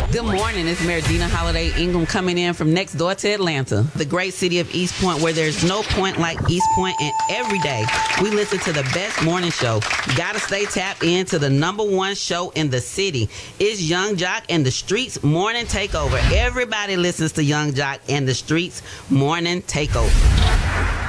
Good morning. It's Mayor Dina Holiday Ingram coming in from next door to Atlanta, the great city of East Point, where there's no point like East Point, and every day we listen to the best morning show. You gotta stay tapped into the #1 show in the city. It's Young Jock and the Streets Morning Takeover. Everybody listens to Young Jock and the Streets Morning Takeover.